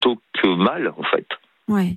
plutôt que mal, en fait. Ouais.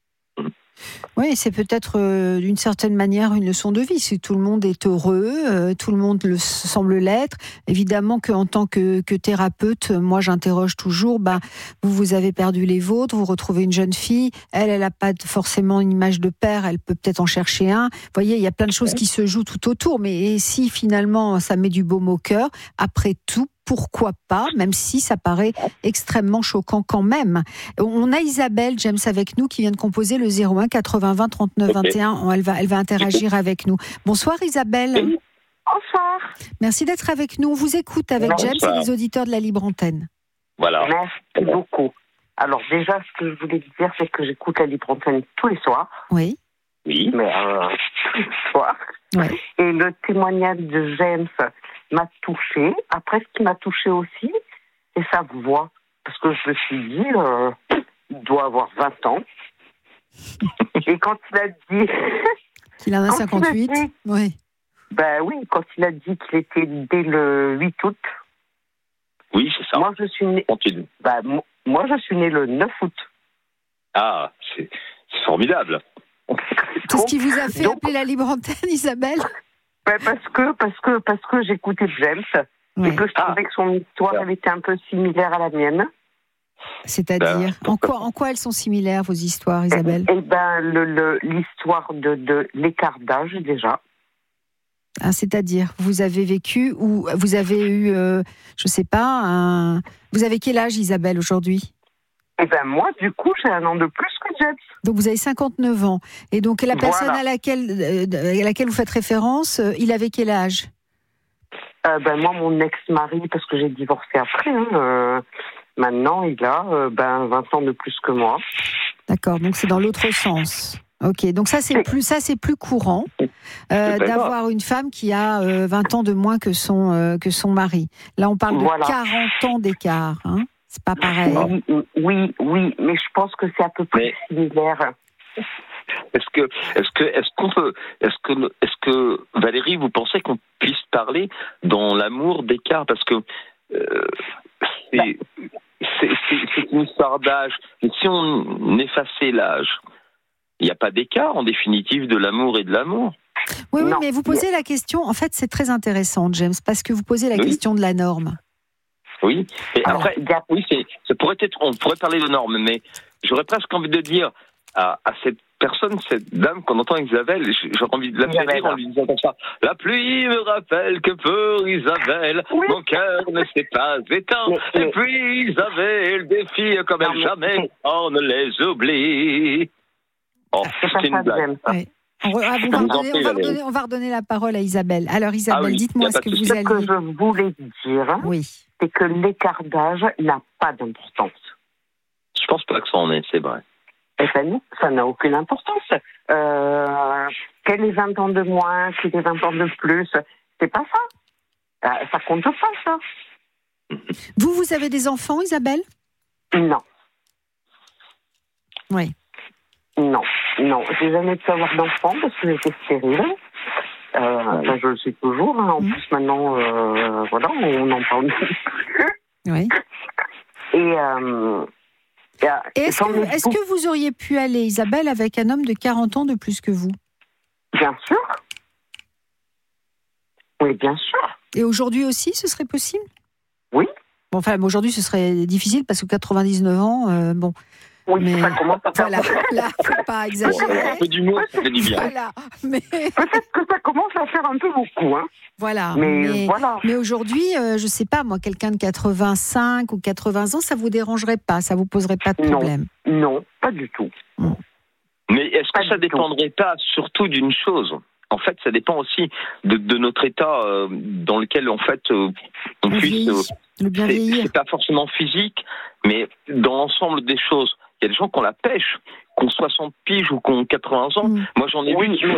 Oui, c'est peut-être d'une certaine manière une leçon de vie. Si tout le monde est heureux, tout le monde semble l'être. Évidemment qu'en tant que thérapeute, moi j'interroge toujours, vous avez perdu les vôtres, vous retrouvez une jeune fille, elle n'a pas forcément une image de père, elle peut peut-être en chercher un. Vous voyez, il y a plein de choses qui se jouent tout autour. Mais si finalement ça met du baume au cœur, après tout, pourquoi pas, même si ça paraît extrêmement choquant quand même. On a Isabelle, James, avec nous, qui vient de composer le 01 80 20 39 21. Elle va interagir avec nous. Bonsoir Isabelle. Bonsoir. Merci d'être avec nous. On vous écoute avec James et les auditeurs de la Libre Antenne. Voilà. Merci beaucoup. Alors déjà, ce que je voulais dire, c'est que j'écoute la Libre Antenne tous les soirs. Oui. Oui. Mais tous les soirs. Ouais. Et le témoignage de James m'a touchée. Après, ce qui m'a touchée aussi, c'est sa voix. Parce que je me suis dit, il doit avoir 20 ans. Et quand il a dit... Qu'il en a 58, oui. Ben oui, quand il a dit qu'il était dès le 8 août. Oui, c'est ça. Moi, je suis né... moi, je suis né le 9 août. Ah, c'est formidable. Qu'est-ce qui vous a fait appeler la Libre Antenne, Isabelle? Parce que j'écoutais James et que je trouvais que son histoire elle était un peu similaire à la mienne. C'est-à-dire en quoi elles sont similaires, vos histoires, Isabelle? L'histoire de l'écart d'âge, déjà. Ah, c'est-à-dire, vous avez vécu ou vous avez eu, je sais pas, vous avez quel âge, Isabelle, aujourd'hui? Moi, du coup, j'ai un an de plus que James. Donc, vous avez 59 ans. Et donc, la personne à laquelle vous faites référence, il avait quel âge? Moi, mon ex-mari, parce que j'ai divorcé après, maintenant, il a 20 ans de plus que moi. D'accord, donc c'est dans l'autre sens. Ok, donc ça c'est plus courant d'avoir une femme qui a 20 ans de moins que son mari. Là, on parle de 40 ans d'écart, hein. C'est pas pareil. Oui, mais je pense que c'est à peu près similaire. Est-ce que Valérie, vous pensez qu'on puisse parler dans l'amour d'écart, parce que c'est une histoire d'âge. Et si on effaçait l'âge, il n'y a pas d'écart en définitive de l'amour et de l'amour. Oui, mais vous posez la question. En fait, c'est très intéressant, James, parce que vous posez la question de la norme. Oui, et après, on pourrait parler de normes, mais j'aurais presque envie de dire à cette personne, cette dame qu'on entend, Isabelle, j'aurais envie de la faire rire en lui disant comme ça: la pluie me rappelle que pour Isabelle, mon cœur ne s'est pas éteint. Et puis Isabelle défie comme elle jamais, on ne les oublie. Oh, c'est une blague. On va redonner la parole à Isabelle. Alors Isabelle, dites-moi ce que vous allez... Ce que je voulais dire, c'est que l'écart d'âge n'a pas d'importance. Je pense pas que ça en est, c'est vrai. Et ça n'a aucune importance. Quel est 20 ans de moins, quel est 20 ans de plus, c'est pas ça. Ça compte pas, ça. Vous avez des enfants, Isabelle? Non. Oui. Non. J'ai jamais pu avoir d'enfant parce que j'étais stérile. Je le suis toujours. En plus, maintenant, on en parle plus. Oui. Et est-ce que vous auriez pu aller, Isabelle, avec un homme de 40 ans de plus que vous? Bien sûr. Oui, bien sûr. Et aujourd'hui aussi, ce serait possible? Oui. Bon, aujourd'hui, ce serait difficile parce que 99 ans, bon... Oui, mais ça commence à faire... Voilà, là, faut pas exagérer. Un peu d'humour, ça fait du bien. Voilà, mais... Peut-être que ça commence à faire un peu beaucoup, hein. Voilà, mais aujourd'hui, je sais pas, moi, quelqu'un de 85 ou 80 ans, ça vous dérangerait pas, ça vous poserait pas de problème? Non, pas du tout. Mais est-ce que ça dépendrait pas surtout d'une chose? En fait, ça dépend aussi de notre état dans lequel, en fait, on puisse... Le bien vieillir. C'est pas forcément physique, mais dans l'ensemble des choses. Il y a des gens qui ont la pêche, qui ont 60 piges ou qui ont 80 ans. Moi, j'en ai vu qui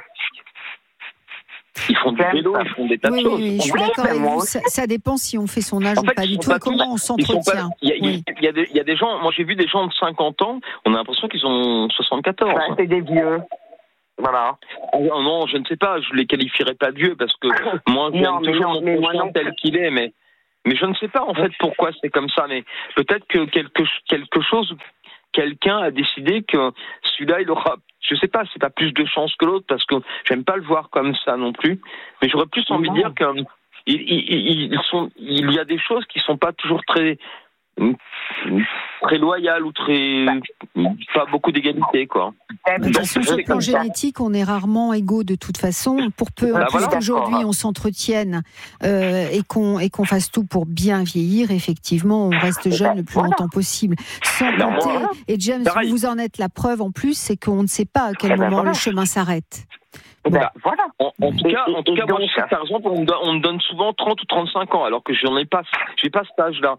font du vélo, ils font des tas de choses. Oui, je suis d'accord avec vous. Ça dépend si on fait son âge ou pas du tout et comment on s'entretient. Il y a des gens, moi j'ai vu des gens de 50 ans, on a l'impression qu'ils ont 74. C'est des vieux. Voilà. Non, je ne sais pas, je les qualifierais pas de vieux parce que moi, j'aime toujours mon prochain tel qu'il est, mais Mais je ne sais pas en fait pourquoi c'est comme ça. Mais peut-être que quelqu'un a décidé que celui-là, il aura, je sais pas, c'est pas plus de chance que l'autre, parce que j'aime pas le voir comme ça non plus. Mais j'aurais plus envie de dire qu'il y a des choses qui sont pas toujours très loyales ou pas beaucoup d'égalité, quoi. De toute façon, sur le plan génétique, on est rarement égaux de toute façon. Pour peu, en plus qu'aujourd'hui on s'entretienne et qu'on fasse tout pour bien vieillir, effectivement, on reste jeune le plus longtemps possible. Sans compter, et James, vous en êtes la preuve en plus, c'est qu'on ne sait pas à quel moment le chemin s'arrête. Voilà. En tout cas, moi, je sais que, par exemple, on me donne souvent 30 ou 35 ans, alors que j'ai pas cet âge-là.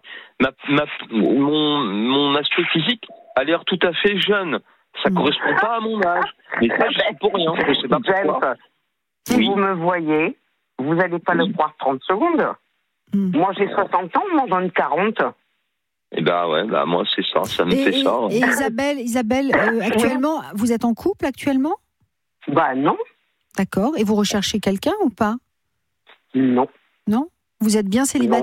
Mon aspect physique a l'air tout à fait jeune. Ça correspond pas à mon âge. Mais ça, je sais pour rien. Je sais pas pourquoi. Si vous me voyez, vous n'allez pas le croire 30 secondes. Moi, j'ai 60 ans, on m'en donne 40. Eh moi, c'est ça. Ça me fait ça. Et Isabelle, actuellement, vous êtes en couple actuellement ? Non. D'accord. Et vous recherchez quelqu'un ou pas ? Non. Non ? Vous êtes bien célibataire ?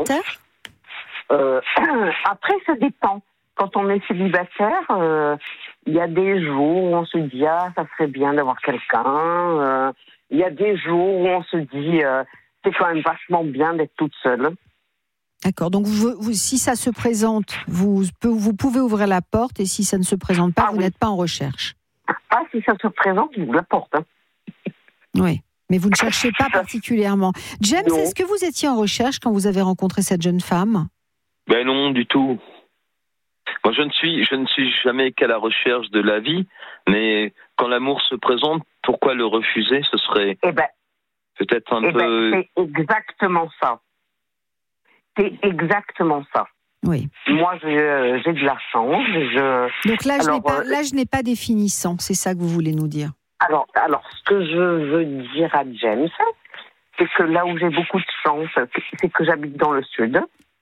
Après, ça dépend. Quand on est célibataire, il y a des jours où on se dit ça serait bien d'avoir quelqu'un. Il y a des jours où on se dit c'est quand même vachement bien d'être toute seule. D'accord. Donc si ça se présente, vous pouvez ouvrir la porte, et si ça ne se présente pas, vous n'êtes pas en recherche. Si ça se présente, j'ouvre la porte. Oui, mais vous ne cherchez pas particulièrement. James, est-ce que vous étiez en recherche quand vous avez rencontré cette jeune femme ? Non, du tout. Moi, je ne suis jamais qu'à la recherche de la vie, mais quand l'amour se présente, pourquoi le refuser ? Ce serait peut-être un peu... C'est exactement ça. C'est exactement ça. Oui. Moi, j'ai de la chance. Donc l'âge n'est pas définissant, c'est ça que vous voulez nous dire ? Alors, ce que je veux dire à James, c'est que là où j'ai beaucoup de chance, c'est que j'habite dans le sud.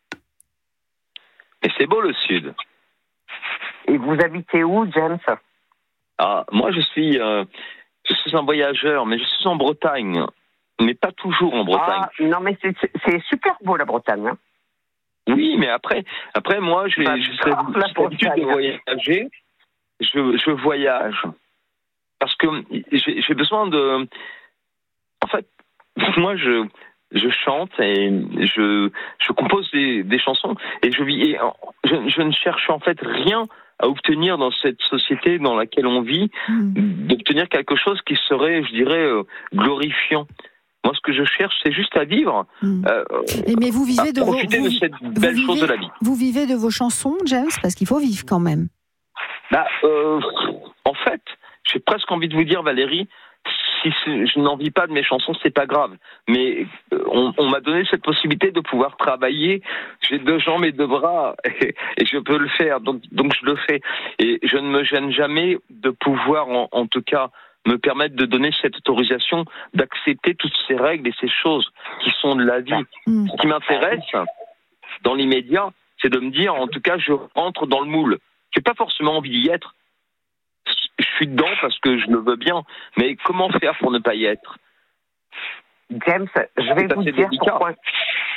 Et c'est beau, le sud. Et vous habitez où, James ? Moi, je suis un voyageur, mais je suis en Bretagne. Mais pas toujours en Bretagne. Non, mais c'est super beau, la Bretagne. Hein. Oui, mais après moi, j'ai l'habitude de voyager. Je voyage. Parce que j'ai besoin de... En fait, moi, je chante et je compose des chansons, et je ne cherche en fait rien à obtenir dans cette société dans laquelle on vit, d'obtenir quelque chose qui serait, je dirais, glorifiant. Moi, ce que je cherche, c'est juste à vivre, mais vous vivez profiter de cette belle chose de la vie. Vous vivez de vos chansons, James, parce qu'il faut vivre quand même. En fait, j'ai presque envie de vous dire, Valérie, si je n'en vis pas de mes chansons, c'est pas grave. Mais on m'a donné cette possibilité de pouvoir travailler. J'ai 2 jambes et 2 bras, et je peux le faire. Donc je le fais. Et je ne me gêne jamais de pouvoir, en tout cas, me permettre de donner cette autorisation d'accepter toutes ces règles et ces choses qui sont de la vie. Ce qui m'intéresse, dans l'immédiat, c'est de me dire, en tout cas, je rentre dans le moule. J'ai pas forcément envie d'y être. Je suis dedans parce que je le veux bien, mais comment faire pour ne pas y être ? James, je vais vous dire pourquoi. Isabelle ?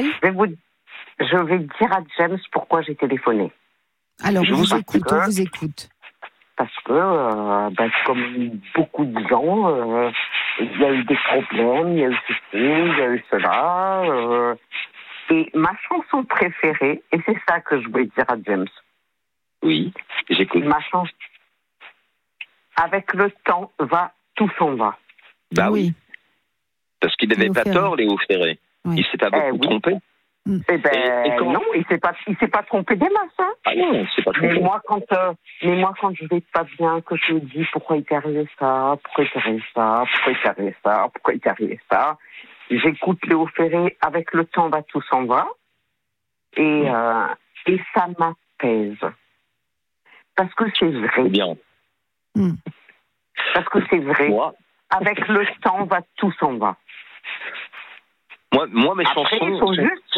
Je vais dire à James pourquoi j'ai téléphoné. Alors, on vous écoute. Parce que, comme beaucoup de gens, il y a eu des problèmes, il y a eu ceci, il y a eu cela. Et ma chanson préférée, et c'est ça que je voulais dire à James. Oui, j'écoute. Ma chanson. Avec le temps, tout s'en va. Oui. Parce qu'il n'avait pas tort, Léo Ferré. Oui. Il s'est pas beaucoup trompé. Non, il s'est pas trompé des masses. Hein. Non, c'est pas trompé. Mais moi, quand je vais pas bien, que je me dis pourquoi il t'est arrivé ça, j'écoute Léo Ferré, avec le temps, tout s'en va. Et ça m'apaise. Parce que c'est vrai. C'est bien. Parce que c'est vrai. Avec le temps, tout s'en va. Moi, mes Après, chansons... il faut juste...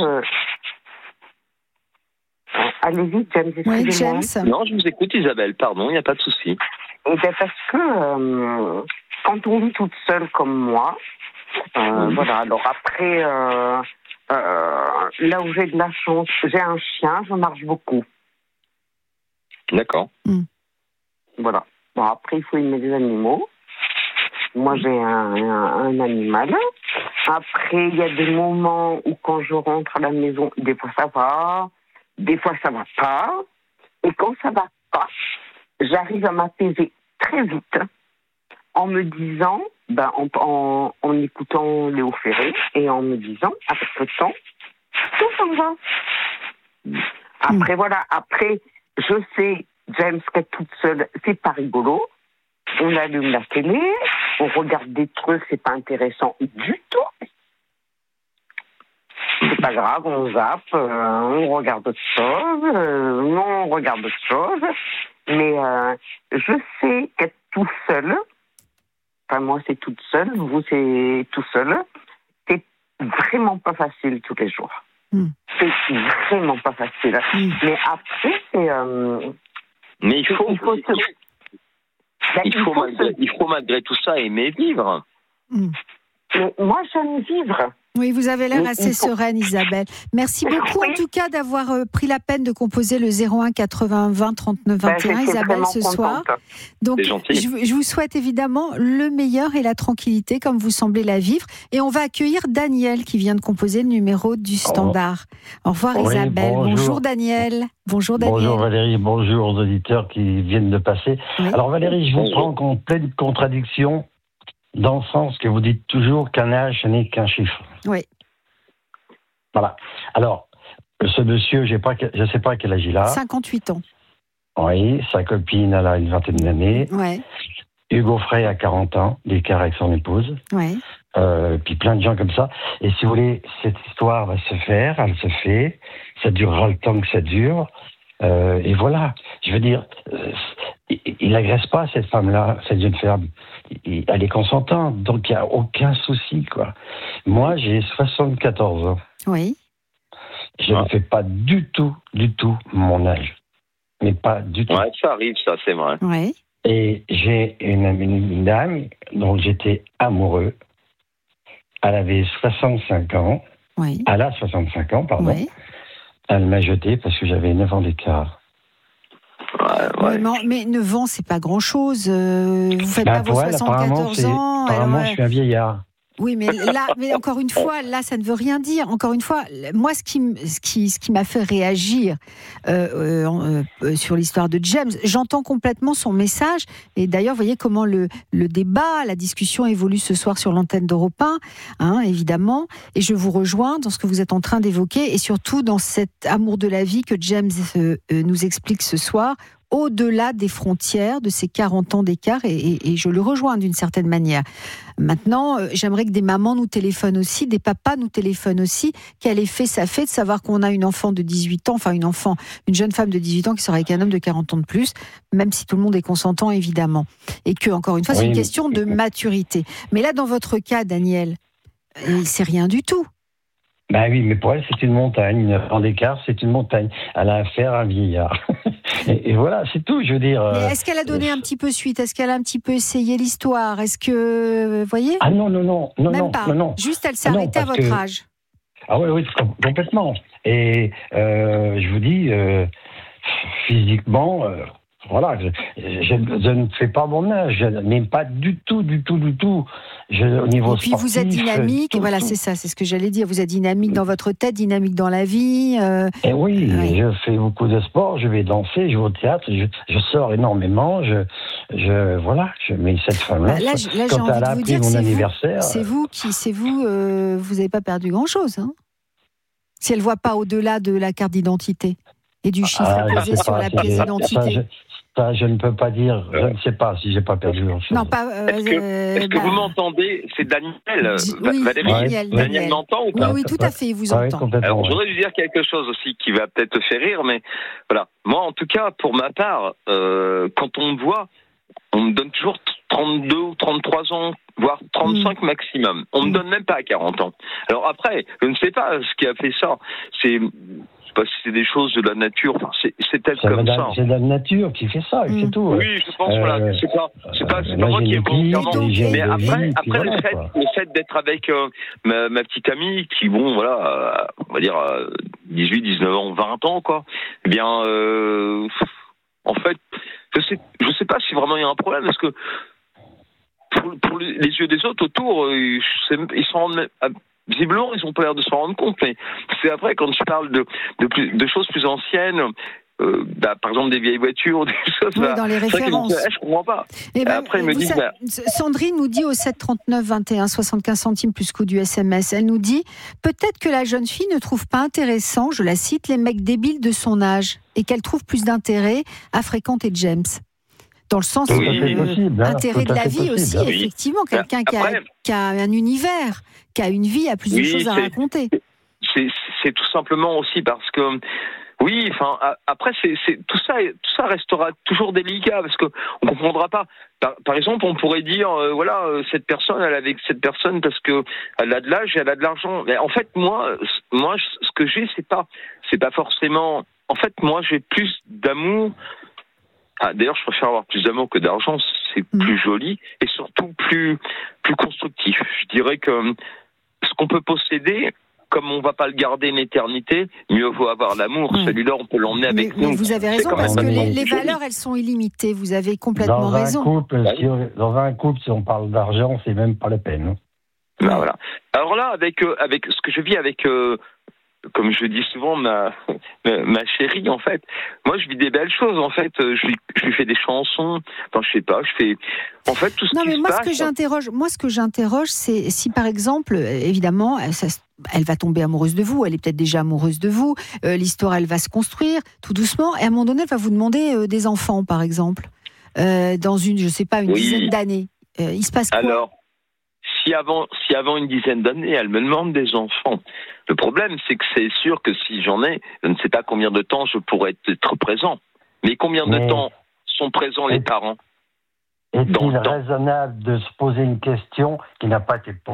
Allez-y, James, excusez-moi. James. Non, je vous écoute, Isabelle, pardon, il n'y a pas de souci. Parce que quand on vit toute seule comme moi, voilà, alors après, là où j'ai de la chance, j'ai un chien, je marche beaucoup. D'accord. Voilà. Bon, après, il faut aimer les animaux. Moi, j'ai un animal. Après, il y a des moments où, quand je rentre à la maison, des fois ça va, des fois ça va pas. Et quand ça va pas, j'arrive à m'apaiser très vite en me disant, en écoutant Léo Ferré et en me disant, avec le temps, tout s'en va. Après, voilà. Après, je sais, James, qu'être toute seule, c'est pas rigolo. On allume la télé, on regarde des trucs, c'est pas intéressant du tout. C'est pas grave, on zappe, on regarde autre chose, non, on regarde autre chose. Mais je sais qu'être tout seul, enfin moi c'est toute seule, vous c'est tout seul, c'est vraiment pas facile tous les jours. C'est vraiment pas facile. Mais après, c'est... mais il faut malgré tout ça aimer vivre. Mais moi, j'aime vivre. Oui, vous avez l'air assez sereine, Isabelle. Merci beaucoup, en tout cas, d'avoir pris la peine de composer le 01 80 20 39 21, Isabelle, ce soir. Donc, je vous souhaite évidemment le meilleur et la tranquillité, comme vous semblez la vivre. Et on va accueillir Daniel, qui vient de composer le numéro du standard. Au revoir, Isabelle. Bonjour, Daniel. Bonjour, Daniel. Bonjour, Valérie. Bonjour aux auditeurs qui viennent de passer. Oui. Alors, Valérie, je vous prends en pleine contradiction, dans le sens que vous dites toujours qu'un âge n'est qu'un chiffre. Oui. Voilà. Alors, ce monsieur, je ne sais pas quel âge il a. 58 ans. Oui, sa copine, elle a une vingtaine d'années. Ouais. Hugo Frey a 40 ans, d'écart avec son épouse. Oui. Puis plein de gens comme ça. Et si vous voulez, cette histoire va se faire, elle se fait. Ça durera le temps que ça dure. Et voilà. Je veux dire, il n'agresse pas cette femme-là, cette jeune femme. Elle est consentante, donc il n'y a aucun souci, quoi. Moi, j'ai 74 ans. Oui. Je ne fais pas du tout mon âge. Mais pas du tout. Ouais, ça arrive, ça, c'est vrai. Oui. Et j'ai une dame dont j'étais amoureux. Elle avait 65 ans. Oui. Elle a 65 ans, pardon. Oui. Elle m'a jeté parce que j'avais 9 ans d'écart. Ouais. Mais 9 ans, c'est pas grand-chose. Vous faites pas vos 74 ans. Apparemment, je suis un vieillard. Oui, mais là, encore une fois, là, ça ne veut rien dire. Encore une fois, moi, ce qui m'a fait réagir sur l'histoire de James, j'entends complètement son message. Et d'ailleurs, vous voyez comment le débat, la discussion évolue ce soir sur l'antenne d'Europe 1, évidemment. Et je vous rejoins dans ce que vous êtes en train d'évoquer, et surtout dans cet amour de la vie que James nous explique ce soir, au-delà des frontières de ces 40 ans d'écart, et je le rejoins d'une certaine manière. Maintenant, j'aimerais que des mamans nous téléphonent aussi, des papas nous téléphonent aussi. Quel effet ça fait de savoir qu'on a une enfant de 18 ans, enfin une jeune femme de 18 ans qui sera avec un homme de 40 ans de plus, même si tout le monde est consentant, évidemment. Et que, encore une fois, c'est une question de maturité. Mais là, dans votre cas, Daniel, c'est rien du tout. Ben oui, mais pour elle, c'est une montagne. 9 ans d'écart, c'est une montagne. Elle a affaire à un vieillard. Et voilà, c'est tout, je veux dire. Mais est-ce qu'elle a donné un petit peu suite ? Est-ce qu'elle a un petit peu essayé l'histoire ? Est-ce que, vous voyez ? Ah non. Même pas. Non. Juste, elle s'est arrêtée à votre âge. Ah oui, complètement. Et je vous dis, physiquement, voilà, je ne fais pas mon âge, je n'aime pas du tout. Au niveau et puis sportif, vous êtes dynamique, et voilà, c'est ça, c'est ce que j'allais dire. Vous êtes dynamique dans votre tête, dynamique dans la vie. Et oui, je fais beaucoup de sport, je vais danser, je vais au théâtre, je sors énormément, mais cette femme-là, là, quand elle a appris mon anniversaire... vous n'avez pas perdu grand-chose, hein, si elle ne voit pas au-delà de la carte d'identité et du chiffre posé sur la pièce d'identité. Ça, je ne peux pas dire, je ne sais pas si j'ai pas perdu grand-chose. Non, pas. Est-ce que vous m'entendez ? C'est Daniel. Oui, Valérie, Daniel m'entend ou pas ? Oui, tout à fait, il vous entend. Alors, je voudrais lui dire quelque chose aussi qui va peut-être te faire rire, mais voilà. Moi, en tout cas, pour ma part, quand on me voit, on me donne toujours 32 ou 33 ans, voire 35 maximum. On me donne même pas à 40 ans. Alors après, je ne sais pas ce qui a fait ça. pas si c'est des choses de la nature. Enfin, c'est peut-être comme ça. C'est la nature qui fait ça, c'est tout. Oui, je pense, voilà. C'est pas moi qui ai volontairement. Mais après le fait d'être avec ma petite amie qui, bon, voilà, on va dire 18, 19 ans, 20 ans, quoi. Eh bien, en fait, je sais pas si vraiment il y a un problème, parce que pour les yeux des autres autour, ils s'en rendent visiblement, ils ont pas l'air de s'en rendre compte, mais c'est après quand je parle de choses plus anciennes, par exemple des vieilles voitures, des choses dans les références. Je comprends pas. Et après, ils me disent. Sandrine nous dit au 7 39 21 75 centimes plus coût du SMS. Elle nous dit peut-être que la jeune fille ne trouve pas intéressant, je la cite, les mecs débiles de son âge, et qu'elle trouve plus d'intérêt à fréquenter James. Dans le sens intérêt de la vie aussi, effectivement, quelqu'un qui a un univers, qui a une vie, a plus de choses à raconter. C'est tout simplement aussi parce que oui, enfin après tout ça restera toujours délicat parce que on comprendra pas. Par exemple, on pourrait dire cette personne, elle est avec cette personne parce que elle a de l'âge et elle a de l'argent. Mais en fait, moi, ce que j'ai, c'est pas forcément. En fait, moi, j'ai plus d'amour. D'ailleurs, je préfère avoir plus d'amour que d'argent, c'est plus joli et surtout plus constructif. Je dirais que ce qu'on peut posséder, comme on ne va pas le garder une éternité, mieux vaut avoir l'amour. Celui-là, on peut l'emmener avec nous. Mais vous avez raison, parce que les valeurs, elles sont illimitées. Vous avez complètement raison. Dans un couple, si on parle d'argent, c'est même pas la peine. Voilà. Alors là, avec ce que je vis avec... comme je dis souvent, ma chérie, en fait, moi, je vis des belles choses, en fait. Je lui fais des chansons. Enfin, je sais pas, je fais... En fait, tout ce qui se passe... Ce que j'interroge, c'est si, par exemple, évidemment, elle va tomber amoureuse de vous, elle est peut-être déjà amoureuse de vous, l'histoire, elle va se construire tout doucement, et à un moment donné, elle va vous demander des enfants, par exemple, dans une dizaine d'années. Il se passe quoi ? Alors, si avant une dizaine d'années, elle me demande des enfants, le problème, c'est que c'est sûr que si j'en ai, je ne sais pas combien de temps je pourrais être présent. Mais combien de temps sont présents les parents ? Est-il raisonnable de se poser une question qui n'a pas été posée ?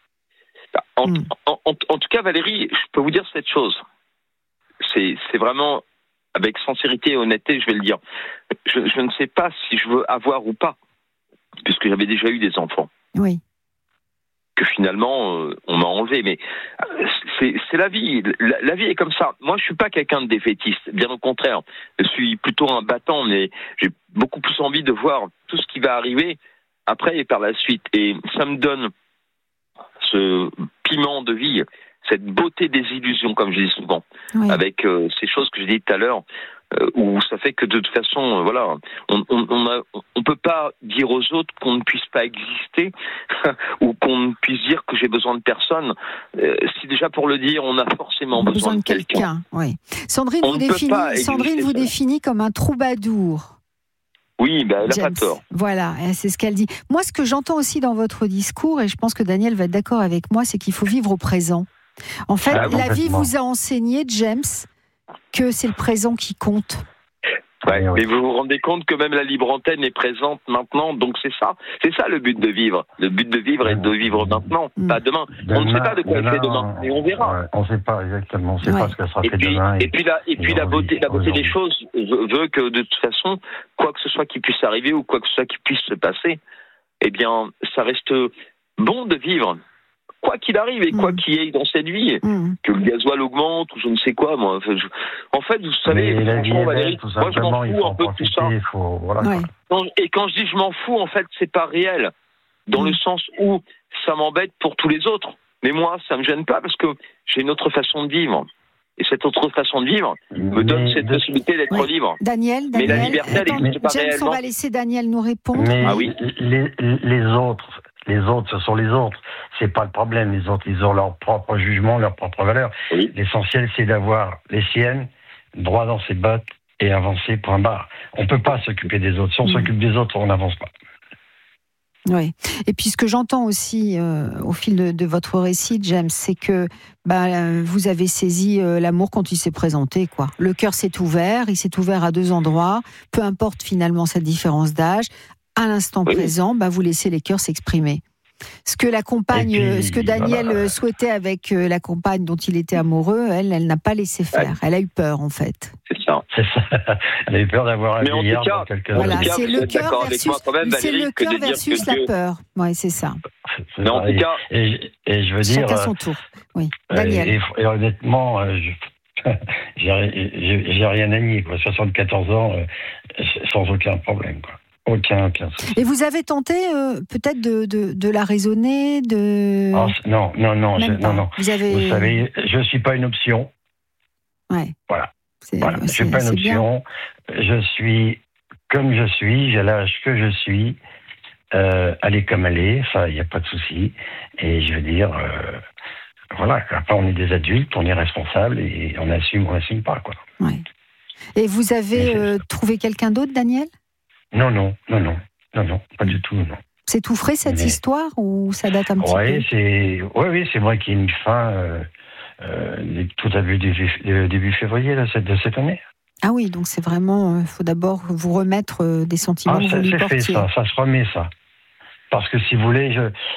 En tout cas, Valérie, je peux vous dire cette chose. C'est vraiment, avec sincérité et honnêteté, je vais le dire. Je ne sais pas si je veux avoir ou pas, puisque j'avais déjà eu des enfants. Oui. Que finalement, on m'a enlevé. Mais c'est la vie. La vie est comme ça. Moi, je suis pas quelqu'un de défaitiste. Bien au contraire. Je suis plutôt un battant, mais j'ai beaucoup plus envie de voir tout ce qui va arriver après et par la suite. Et ça me donne ce piment de vie, cette beauté des illusions, comme je dis souvent, avec ces choses que j'ai dit tout à l'heure, où ça fait que de toute façon, on peut pas dire aux autres qu'on ne puisse pas exister ou qu'on ne puisse dire que j'ai besoin de personne. Si déjà pour le dire, on a forcément besoin de quelqu'un. Oui. Sandrine vous définit comme un troubadour. Oui, elle n'a pas tort. Voilà, c'est ce qu'elle dit. Moi, ce que j'entends aussi dans votre discours, et je pense que Daniel va être d'accord avec moi, c'est qu'il faut vivre au présent. En fait, la vie vous a enseigné, James, que c'est le présent qui compte. Mais vous vous rendez compte que même la libre antenne est présente maintenant, donc c'est ça le but de vivre. Le but de vivre est de vivre maintenant, pas demain. On ne sait pas de quoi il fait demain, et on verra. On ne sait pas exactement, on ne sait pas ce que sera fait demain. Et puis la beauté des choses veut que de toute façon, quoi que ce soit qui puisse arriver ou quoi que ce soit qui puisse se passer, eh bien, ça reste bon de vivre. Quoi qu'il arrive et quoi qu'il y ait dans cette vie, que le gasoil augmente ou je ne sais quoi, moi. En fait, vous savez, franchement, Valérie, moi je m'en fous un peu de tout ça. Et quand je dis je m'en fous, en fait, c'est pas réel. Dans le sens où ça m'embête pour tous les autres. Mais moi, ça me gêne pas parce que j'ai une autre façon de vivre. Et cette autre façon de vivre me donne cette possibilité d'être libre. Daniel, mais la liberté, elle n'existe pas James, réellement. On va laisser Daniel nous répondre. Mais les autres, ce sont les autres. C'est pas le problème. Les autres, ils ont leur propre jugement, leur propre valeur. Oui. L'essentiel, c'est d'avoir les siennes, droit dans ses bottes et avancer, point barre. On peut pas s'occuper des autres. Si on s'occupe des autres, on n'avance pas. Oui. Et puis ce que j'entends aussi au fil de votre récit, James, c'est que vous avez saisi l'amour quand il s'est présenté, quoi. Le cœur s'est ouvert, il s'est ouvert à deux endroits. Peu importe finalement cette différence d'âge. À l'instant présent, vous laissez les cœurs s'exprimer. Ce que la compagne, ce que Daniel souhaitait avec la compagne dont il était amoureux, elle n'a pas laissé faire. Elle a eu peur, en fait. C'est ça. Elle a eu peur d'avoir un vieillard dans quelques années. Voilà, c'est le cœur versus la peur. Oui, c'est ça. Mais en tout cas... Et je veux dire... Chacun son tour. Oui, Daniel. Et honnêtement, j'ai rien à nier. 74 ans, sans aucun problème, quoi. Aucun souci. Et vous avez tenté peut-être de la raisonner, de... Non. Vous avez... savez, je suis pas une option. Ouais. Voilà. Je suis pas une option. Bien. Je suis comme je suis. J'ai l'âge que je suis. Elle est comme elle est. Ça, il n'y a pas de souci. Et je veux dire, voilà. Après, on est des adultes, on est responsables et on assume pas, quoi. Ouais. Et vous avez trouvé quelqu'un d'autre, Daniel ? Non, pas du tout, non. C'est tout frais, cette histoire, ou ça date un petit peu ? Oui, c'est moi qui ai mis fin tout à début février de cette année. Ah oui, donc c'est vraiment... Il faut d'abord vous remettre des sentiments que vous lui portiez. C'est fait, ça se remet, ça. Parce que si vous voulez,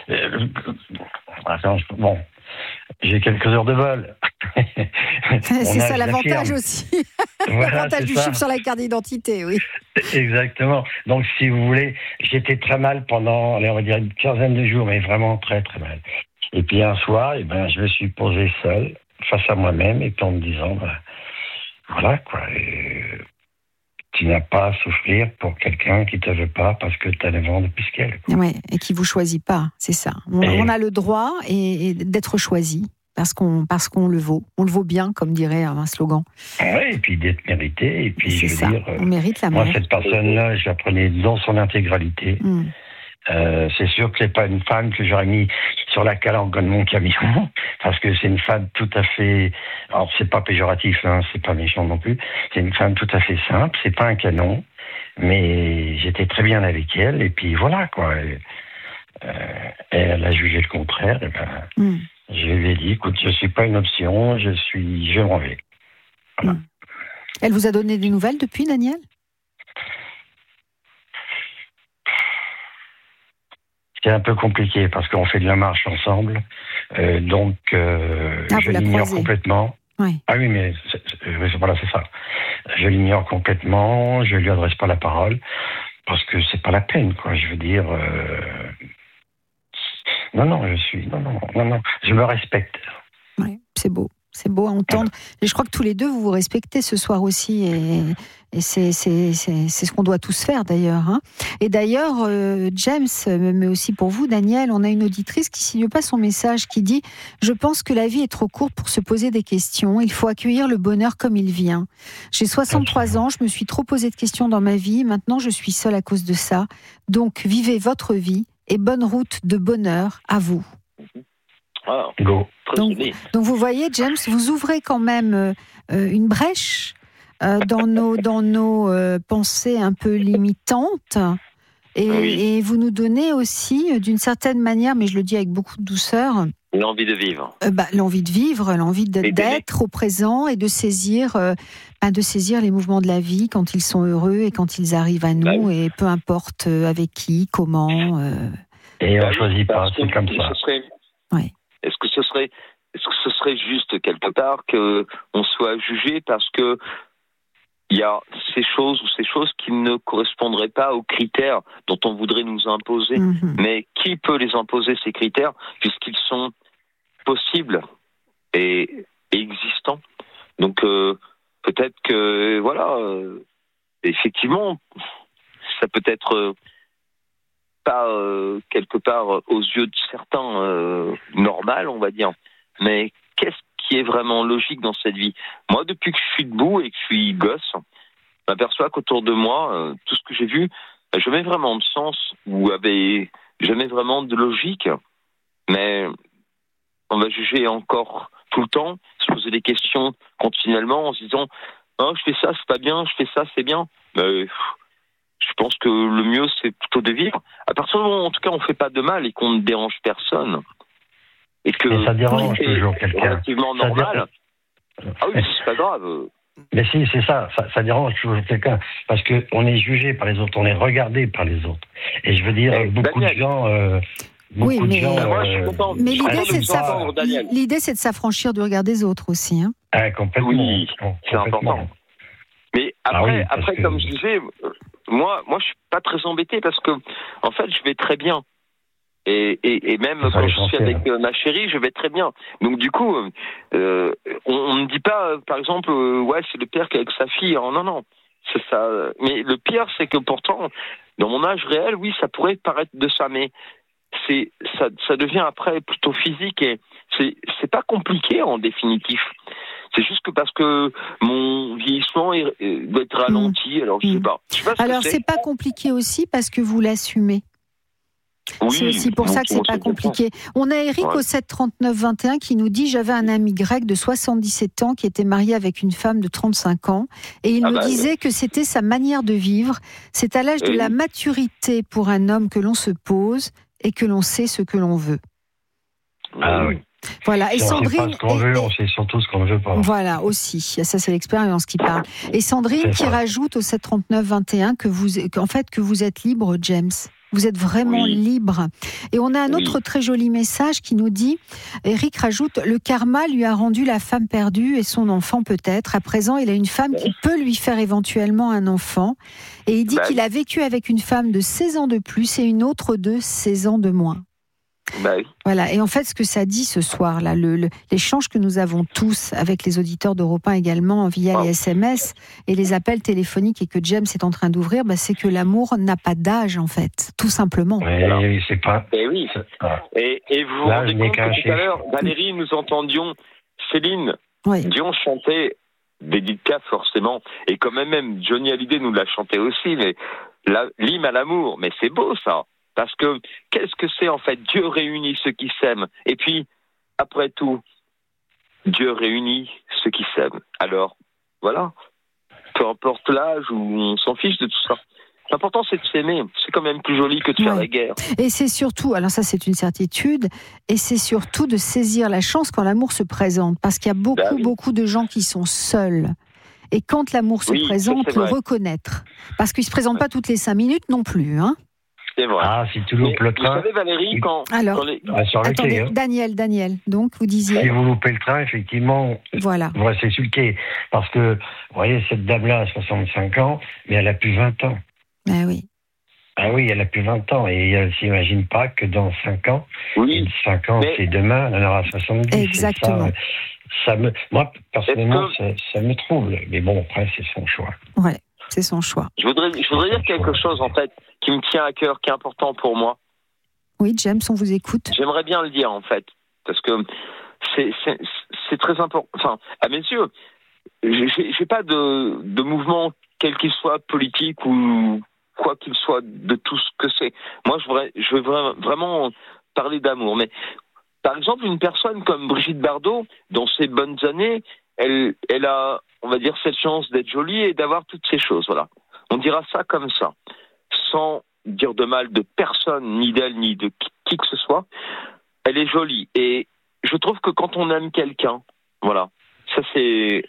j'ai quelques heures de vol. C'est ça l'avantage aussi. L'avantage du chiffre sur la carte d'identité, oui. Exactement. Donc, si vous voulez, j'étais très mal pendant, on va dire, une quinzaine de jours, mais vraiment très, très mal. Et puis un soir, je me suis posé seul, face à moi-même, et puis en me disant, voilà, quoi. Tu n'as pas à souffrir pour quelqu'un qui te veut pas parce que tu as le vent de pisquelle. Oui, et qui vous choisit pas, c'est ça. On a le droit et d'être choisi parce qu'on le vaut. On le vaut bien, comme dirait un slogan. Oui, et puis d'être mérité. Et puis, on mérite l'amour. Moi, cette personne-là, je la prenais dans son intégralité. C'est sûr que c'est pas une femme que j'aurais mis sur la calanque de mon camion, parce que c'est une femme tout à fait, alors c'est pas péjoratif, c'est pas méchant non plus, c'est une femme tout à fait simple, c'est pas un canon, mais j'étais très bien avec elle, et puis voilà, quoi. Elle a jugé le contraire, je lui ai dit, écoute, je suis pas une option, je m'en vais. Voilà. Elle vous a donné des nouvelles depuis, Daniel ? C'est un peu compliqué parce qu'on fait de la marche ensemble, donc je l'ignore complètement. Oui. Ah oui, mais voilà, c'est ça. Je l'ignore complètement, je lui adresse pas la parole parce que c'est pas la peine, quoi. Je veux dire, non, je me respecte. Oui, c'est beau. C'est beau à entendre. Et je crois que tous les deux, vous vous respectez ce soir aussi. Et c'est ce qu'on doit tous faire, d'ailleurs. Et d'ailleurs, James, mais aussi pour vous, Daniel, on a une auditrice qui signe pas son message, qui dit « Je pense que la vie est trop courte pour se poser des questions. Il faut accueillir le bonheur comme il vient. J'ai 63 ans, je me suis trop posé de questions dans ma vie. Maintenant, je suis seule à cause de ça. Donc, vivez votre vie et bonne route de bonheur à vous. » Go. Donc, vous voyez, James, vous ouvrez quand même une brèche dans nos pensées un peu limitantes et vous nous donnez aussi, d'une certaine manière, mais je le dis avec beaucoup de douceur, l'envie de vivre. L'envie de vivre, l'envie d'être au présent et de saisir les mouvements de la vie quand ils sont heureux et quand ils arrivent à nous, et peu importe avec qui, comment. Et on ne choisit pas, c'est comme ça. Est-ce que ce serait juste quelque part qu'on soit jugé parce que il y a ces choses qui ne correspondraient pas aux critères dont on voudrait nous imposer. Mais qui peut les imposer, ces critères, puisqu'ils sont possibles et existants? Donc peut-être que effectivement, ça peut être pas quelque part aux yeux de certains normal, on va dire. Mais qu'est-ce qui est vraiment logique dans cette vie? Moi, depuis que je suis debout et que je suis gosse, je m'aperçois qu'autour de moi, tout ce que j'ai vu, jamais vraiment de sens ou avait jamais vraiment de logique. Mais on va juger encore tout le temps, se poser des questions continuellement en se disant « Oh, je fais ça, c'est pas bien, je fais ça, c'est bien. » Je pense que le mieux, c'est plutôt de vivre. À partir du moment où, en tout cas, on ne fait pas de mal et qu'on ne dérange personne. Et que ça dérange toujours quelqu'un. Relativement normal. Ah oui, c'est pas grave. Mais si, c'est ça dérange toujours quelqu'un. Parce qu'on est jugé par les autres, on est regardé par les autres. Et je veux dire, beaucoup de gens Oui, mais moi, je suis content. Mais l'idée, c'est de s'affranchir du regard des autres aussi. Hein. Complètement. Oui, c'est important. Mais après, comme je disais, moi, je suis pas très embêté parce que, en fait, je vais très bien. Et même quand je suis avec ma chérie, je vais très bien. Donc du coup, on ne dit pas, par exemple, ouais, c'est le père qui est avec sa fille. Oh, non, c'est ça. Mais le pire, c'est que pourtant, dans mon âge réel, oui, ça pourrait paraître de ça, mais ça devient après plutôt physique et c'est pas compliqué en définitif. C'est juste que parce que mon vieillissement doit être ralenti, alors je sais pas. Alors c'est pas compliqué aussi parce que vous l'assumez. Oui, c'est aussi pour ça que c'est pas compliqué. On a Eric au 739-21 qui nous dit: j'avais un ami grec de 77 ans qui était marié avec une femme de 35 ans et il nous disait que c'était sa manière de vivre. C'est à l'âge de la maturité pour un homme que l'on se pose et que l'on sait ce que l'on veut. Ah oui. Voilà. Et Sandrine, on sait pas ce qu'on veut, on sait surtout ce qu'on ne veut pas. Voilà aussi. Ça, c'est l'expérience qui parle. Et Sandrine qui rajoute au 739-21 que vous êtes libre, James. Vous êtes vraiment libre. Et on a un autre très joli message qui nous dit, Eric rajoute: le karma lui a rendu la femme perdue et son enfant peut-être. À présent, il a une femme qui peut lui faire éventuellement un enfant. Et il dit qu'il a vécu avec une femme de 16 ans de plus et une autre de 16 ans de moins. Voilà. Et en fait, ce que ça dit ce soir, là, l'échange que nous avons tous avec les auditeurs d'Europe 1 également via les SMS et les appels téléphoniques et que James est en train d'ouvrir, c'est que l'amour n'a pas d'âge, en fait, tout simplement. Oui, c'est pas. Et vous vous rendez compte que tout à l'heure, Valérie, nous entendions Céline Dion chanter d'Edith Piaf, forcément, et quand même Johnny Hallyday nous l'a chanté aussi, mais l'hymne à l'amour, mais c'est beau ça. Parce que, qu'est-ce que c'est en fait? Dieu réunit ceux qui s'aiment. Et puis, après tout, Dieu réunit ceux qui s'aiment. Alors, voilà. Peu importe l'âge, ou on s'en fiche de tout ça. L'important, c'est de s'aimer. C'est quand même plus joli que de faire la guerre. Et c'est surtout, alors ça c'est une certitude, et c'est surtout de saisir la chance quand l'amour se présente. Parce qu'il y a beaucoup de gens qui sont seuls. Et quand l'amour se présente, le reconnaître. Parce qu'il ne se présente pas toutes les 5 minutes non plus, hein. C'est vrai. Ah, si tu loupes le train. Vous savez, Valérie, attendez, Daniel, donc, vous disiez. Si vous loupez le train, effectivement, vous restez sur le quai. Parce que, vous voyez, cette dame-là a 65 ans, mais elle a plus 20 ans. Ah oui. Ah oui, elle a plus 20 ans. Et elle ne s'imagine pas que dans 5 ans, 5 ans, c'est demain, elle aura 70. Exactement. Moi, personnellement, ça me trouble. Mais bon, après, c'est son choix. Ouais. C'est son choix. Je voudrais dire quelque chose, en fait, qui me tient à cœur, qui est important pour moi. Oui, James, on vous écoute. J'aimerais bien le dire, en fait, parce que c'est très important. Enfin, à mes yeux, j'ai pas de mouvement, quel qu'il soit, politique ou quoi qu'il soit, de tout ce que c'est. Moi, je veux vraiment parler d'amour. Mais, par exemple, une personne comme Brigitte Bardot, dans ses bonnes années, elle a, on va dire, cette chance d'être jolie et d'avoir toutes ces choses, voilà. On dira ça comme ça, sans dire de mal de personne, ni d'elle, ni de qui que ce soit. Elle est jolie. Et je trouve que quand on aime quelqu'un, voilà, ça c'est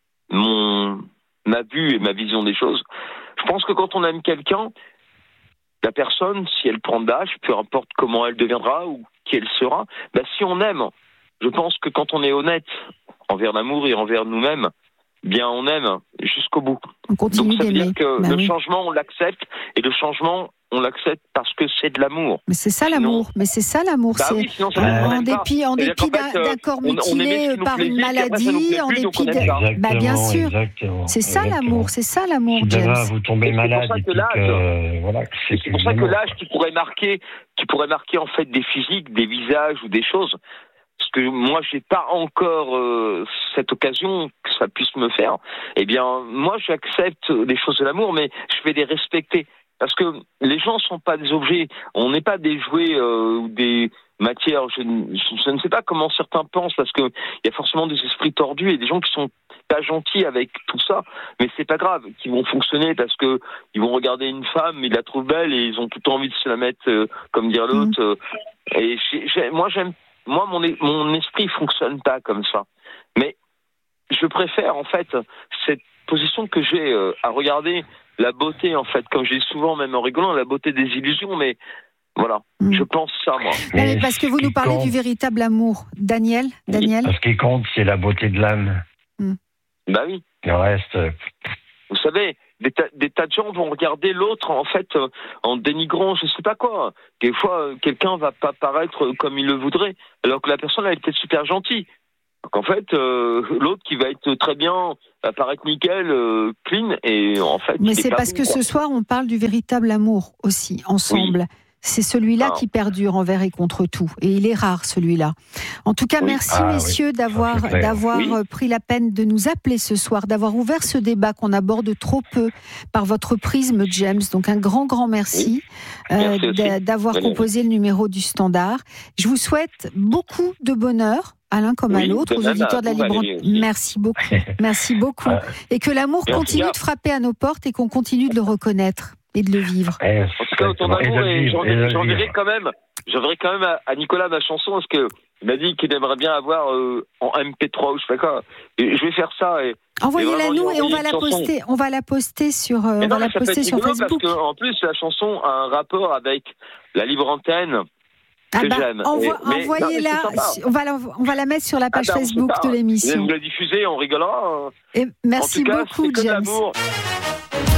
ma vue et ma vision des choses. Je pense que quand on aime quelqu'un, la personne, si elle prend d'âge, peu importe comment elle deviendra ou qui elle sera, si on aime, je pense que quand on est honnête envers l'amour et envers nous-mêmes, bien on aime jusqu'au bout. On continue donc ça veut d'aimer. dire que le changement on l'accepte, et le changement on l'accepte parce que c'est de l'amour. Mais c'est ça l'amour. Sinon, en dépit d'un corps mutilé par une maladie, en dépit de. Bien sûr. C'est ça l'amour. C'est ça l'amour, si James. Demain vous tombez malade. C'est pour ça que l'âge qui pourrait marquer en fait des physiques, des visages ou des choses. Parce que moi, j'ai pas encore cette occasion que ça puisse me faire. Eh bien, moi, j'accepte les choses de l'amour, mais je vais les respecter. Parce que les gens sont pas des objets. On n'est pas des jouets ou des matières. Je ne sais pas comment certains pensent, parce que il y a forcément des esprits tordus et des gens qui sont pas gentils avec tout ça. Mais c'est pas grave, qui vont fonctionner parce que ils vont regarder une femme, ils la trouvent belle et ils ont tout envie de se la mettre, comme dire l'autre. Et moi, mon esprit fonctionne pas comme ça. Mais je préfère, en fait, cette position que j'ai à regarder la beauté, en fait, comme je dis souvent, même en rigolant, la beauté des illusions. Mais Voilà, je pense ça, moi. Mais parce que vous nous parlez du véritable amour. Daniel. Ce qui compte, c'est la beauté de l'âme. Bah oui. Le reste... Vous savez, des tas de gens vont regarder l'autre, en fait, en dénigrant je sais pas quoi. Des fois, quelqu'un va pas paraître comme il le voudrait, alors que la personne, elle est peut-être super gentille. Donc en fait, l'autre qui va être très bien, va paraître nickel, clean, et en fait... Mais c'est parce que ce soir, on parle du véritable amour aussi, ensemble. Oui. C'est celui-là qui perdure envers et contre tout. Et il est rare, celui-là. En tout cas, merci, messieurs, d'avoir pris la peine de nous appeler ce soir, d'avoir ouvert ce débat qu'on aborde trop peu par votre prisme, James. Donc, un grand, grand merci, d'avoir composé le numéro du Standard. Je vous souhaite beaucoup de bonheur, à l'un comme à l'autre, aux auditeurs de la Libre Antenne. Merci beaucoup. Merci beaucoup. Et que l'amour continue de frapper à nos portes et qu'on continue de le reconnaître et de le vivre. En tout cas, autant d'amour, et j'enverrai quand même à Nicolas ma chanson, parce que il m'a dit qu'il aimerait bien avoir en MP3 ou je sais pas quoi. Et je vais faire ça. Envoyez-la nous et on va la poster. On va la poster sur Facebook. Parce que en plus la chanson a un rapport avec la Libre Antenne. J'aime. Envoyez-la. On va la mettre sur la page Facebook de l'émission. Vous la diffuser, on rigolera. Et merci beaucoup, James.